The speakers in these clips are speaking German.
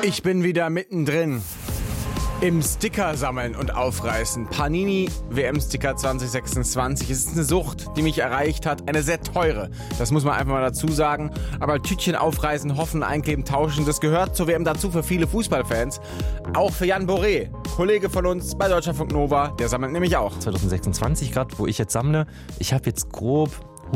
Ich bin wieder mittendrin im Sticker sammeln und aufreißen. Panini WM-Sticker 2026. Es ist eine Sucht, die mich erreicht hat. Eine sehr teure. Das muss man einfach mal dazu sagen. Aber Tütchen aufreißen, hoffen, einkleben, tauschen, das gehört zur WM dazu für viele Fußballfans. Auch für Jan Boré, Kollege von uns bei Deutschlandfunk Nova. Der sammelt nämlich auch. 2026 gerade, wo ich jetzt sammle. Ich habe jetzt grob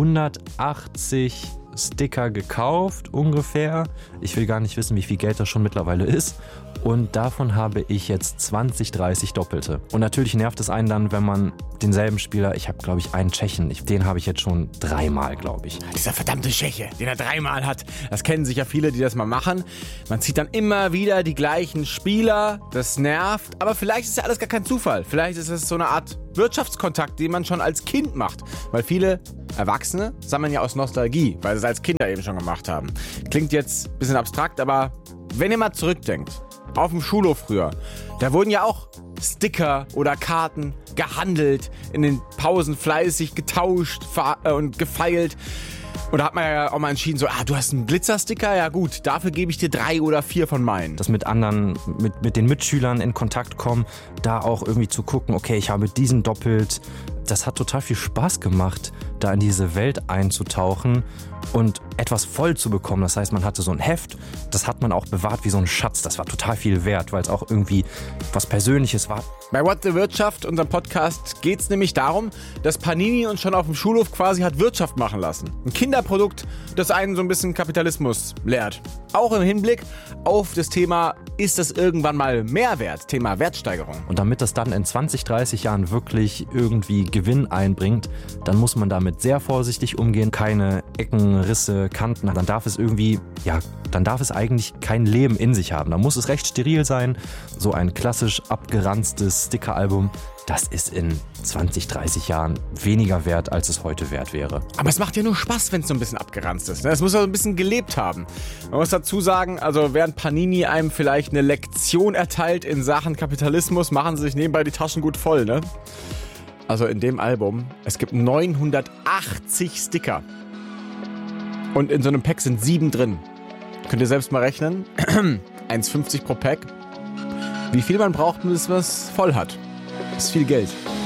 180 Sticker gekauft, ungefähr. Ich will gar nicht wissen, wie viel Geld das schon mittlerweile ist. Und davon habe ich jetzt 20, 30 Doppelte. Und natürlich nervt es einen dann, wenn man denselben Spieler, ich habe glaube ich einen Tschechen, den habe ich jetzt schon 3-mal, glaube ich. Dieser verdammte Tscheche, den er 3-mal hat. Das kennen sicher viele, die das mal machen. Man zieht dann immer wieder die gleichen Spieler. Das nervt. Aber vielleicht ist ja alles gar kein Zufall. Vielleicht ist es so eine Art Wirtschaftskontakt, den man schon als Kind macht. Weil viele Erwachsene sammeln ja aus Nostalgie, weil sie es als Kinder eben schon gemacht haben. Klingt jetzt ein bisschen abstrakt, aber wenn ihr mal zurückdenkt, auf dem Schulhof früher, da wurden ja auch Sticker oder Karten gehandelt, in den Pausen fleißig getauscht und gefeilt. Und da hat man ja auch mal entschieden, so, du hast einen Glitzersticker? Ja gut, dafür gebe ich dir 3 oder 4 von meinen. Das mit anderen, mit den Mitschülern in Kontakt kommen, da auch irgendwie zu gucken, okay, ich habe diesen doppelt. Das hat total viel Spaß gemacht, da in diese Welt einzutauchen und etwas voll zu bekommen. Das heißt, man hatte so ein Heft, das hat man auch bewahrt wie so ein Schatz. Das war total viel wert, weil es auch irgendwie was Persönliches war. Bei What the Wirtschaft, unserem Podcast, geht es nämlich darum, dass Panini uns schon auf dem Schulhof quasi hat Wirtschaft machen lassen. Ein Kinderprodukt, das einen so ein bisschen Kapitalismus lehrt. Auch im Hinblick auf das Thema, ist das irgendwann mal mehr wert? Thema Wertsteigerung. Und damit das dann in 20, 30 Jahren wirklich irgendwie Gewinn einbringt, dann muss man damit sehr vorsichtig umgehen. Keine Ecken, Risse, Kanten. Dann darf es eigentlich kein Leben in sich haben. Dann muss es recht steril sein. So ein klassisch abgeranztes Stickeralbum, das ist in 20, 30 Jahren weniger wert, als es heute wert wäre. Aber es macht ja nur Spaß, wenn es so ein bisschen abgeranzt ist. Es muss ja so ein bisschen gelebt haben. Man muss dazu sagen, also während Panini einem vielleicht eine Lektion erteilt in Sachen Kapitalismus, machen sie sich nebenbei die Taschen gut voll, ne? Also in dem Album, es gibt 980 Sticker. Und in so einem Pack sind 7 drin. Könnt ihr selbst mal rechnen. 1,50 pro Pack. Wie viel man braucht, bis man es voll hat. Das ist viel Geld.